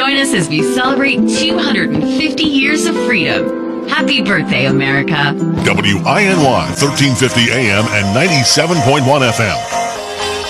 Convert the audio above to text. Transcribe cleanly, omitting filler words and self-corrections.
Join us as we celebrate 250 years of freedom. Happy birthday, America. WINY 1350 AM and 97.1 FM.